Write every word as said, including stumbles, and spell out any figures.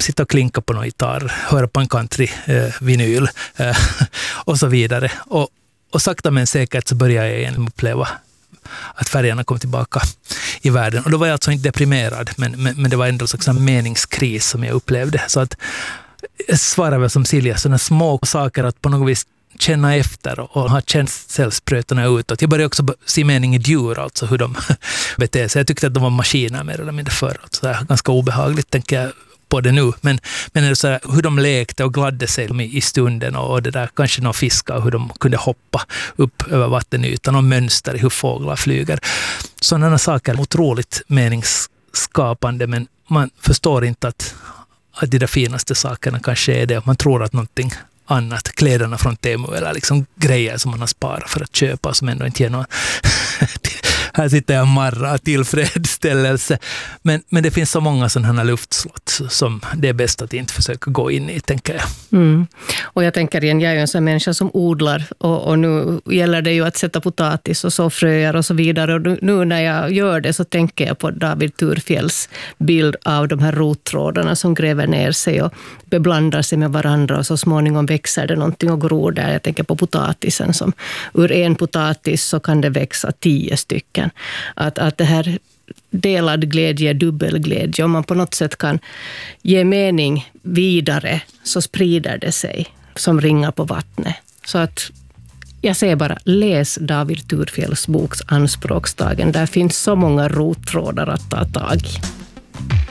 sitta och klinka på någon gitarr, höra på en country-vinyl eh, och så vidare. Och, och sakta men säkert så började jag igen uppleva att färgerna kom tillbaka i världen. Och då var jag alltså inte deprimerad, men, men, men det var ändå en slags meningskris som jag upplevde. Så att jag svarar väl som Silja, sådana små saker att på något vis känna efter och ha känselsprötarna utåt. Jag började också se mening i djur, alltså hur de beter sig. Jag tyckte att de var maskiner mer eller mindre förr. Så det är ganska obehagligt, tänker jag på det nu. Men, men är det så här, hur de lekte och gladde sig i, i stunden och, och det där, kanske några fiskar och hur de kunde hoppa upp över vattenytan och mönster i hur fåglar flyger. Sådana saker är otroligt meningsskapande, men man förstår inte att, att de där finaste sakerna kanske är det. Man tror att någonting annat, kläderna från Temu eller liksom grejer som man har sparat för att köpa som ändå inte ger någon här sitter jag marra tillfredsställelse. Men, men det finns så många sådana här luftslott som det är bäst att inte försöka gå in i, tänker jag. Mm. Och jag tänker igen, jag är ju en sån människa som odlar och, och nu gäller det ju att sätta potatis och så fröer och så vidare. Och nu när jag gör det så tänker jag på David Thurfjells bild av de här rottrådarna som gräver ner sig och beblandar sig med varandra och så småningom växer det någonting och gror där. Jag tänker på potatisen som ur en potatis så kan det växa tio stycken. Att, att det här delad glädje, dubbelglädje, om man på något sätt kan ge mening vidare så sprider det sig som ringar på vattnet. Så att jag säger bara, läs David Thurfjells boks Anspråkstagen. Där finns så många rottrådar att ta tag i.